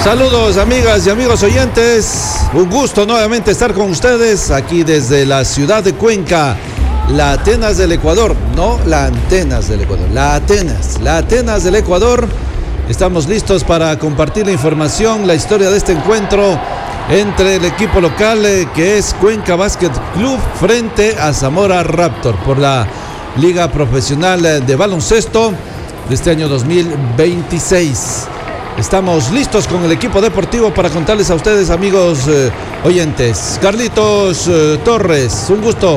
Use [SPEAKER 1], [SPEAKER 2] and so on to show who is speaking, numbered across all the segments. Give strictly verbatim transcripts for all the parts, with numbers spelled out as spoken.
[SPEAKER 1] Saludos amigas y amigos oyentes, un gusto nuevamente estar con ustedes aquí desde la ciudad de Cuenca, la Atenas del Ecuador, no la Antenas del Ecuador, la Atenas, la Atenas del Ecuador. Estamos listos para compartir la información, la historia de este encuentro entre el equipo local eh, que es Cuenca Basket Club frente a Zamora Raptor por la Liga Profesional de Baloncesto de este año dos mil veintiséis. Estamos listos con el equipo deportivo para contarles a ustedes, amigos eh, oyentes. Carlitos eh, Torres, un gusto.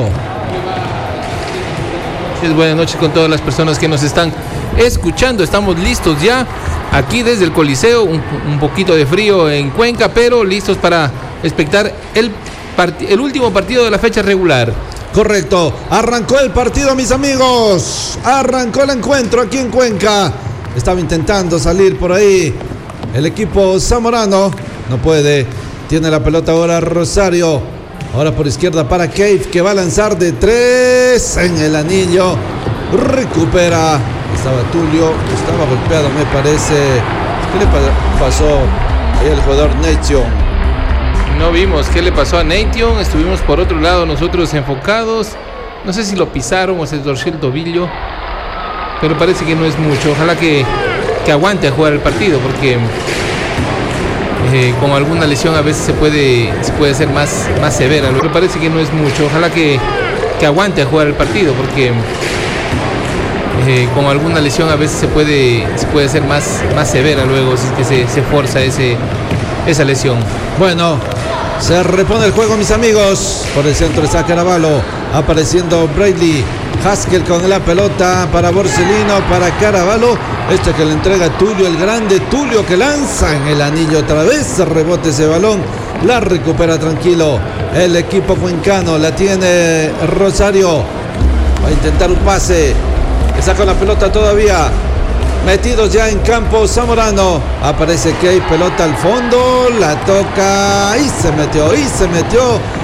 [SPEAKER 2] Buenas noches con todas las personas que nos están escuchando. Estamos listos ya aquí desde el Coliseo, un, un poquito de frío en Cuenca, pero listos para expectar el, part- el último partido de la fecha regular.
[SPEAKER 1] Correcto, arrancó el partido, mis amigos. Arrancó el encuentro aquí en Cuenca. Estaba intentando salir por ahí el equipo zamorano, no puede. Tiene la pelota ahora Rosario. Ahora por izquierda para Cave, que va a lanzar de tres en el anillo. Recupera. Estaba Tulio, estaba golpeado, me parece. ¿Qué le pasó ahí al jugador Nation?
[SPEAKER 2] No vimos qué le pasó a Nation. Estuvimos por otro lado nosotros enfocados. No sé si lo pisaron o se torció el tobillo, pero parece que no es mucho. Ojalá que, que aguante a jugar el partido, porque eh, con alguna lesión a veces se puede, se puede ser más, más severa. Pero parece que no es mucho. Ojalá que, que aguante a jugar el partido, porque eh, con alguna lesión a veces se puede, se puede ser más, más severa luego si es que se, se forza ese, esa lesión.
[SPEAKER 1] Bueno, se repone el juego, mis amigos. Por el centro está Caravalo, apareciendo Brady. Haskell con la pelota para Borsellino, para Caravalo. Este que le entrega a Tulio, el grande Tulio, que lanza en el anillo otra vez. Rebote ese balón, la recupera tranquilo el equipo cuencano. La tiene Rosario. Va a intentar un pase. Está con la pelota todavía. Metidos ya en campo zamorano. Aparece Key, pelota al fondo. La toca y se metió, y se metió.